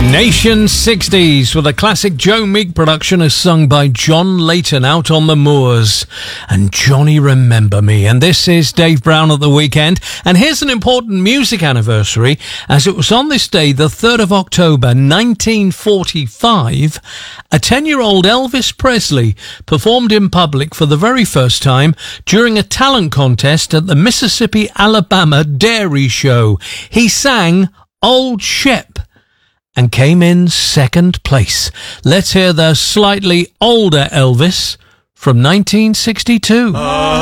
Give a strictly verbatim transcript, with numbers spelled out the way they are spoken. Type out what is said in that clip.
Nation sixties with a classic Joe Meek production as sung by John Layton out on the moors. And Johnny Remember Me. And this is Dave Brown at the Weekend. And here's an important music anniversary, as it was on this day, the third of October nineteen forty-five, a ten-year-old Elvis Presley performed in public for the very first time during a talent contest at the Mississippi, Alabama Dairy Show. He sang Old Shep and came in second place. Let's hear the slightly older Elvis from nineteen sixty-two. Uh.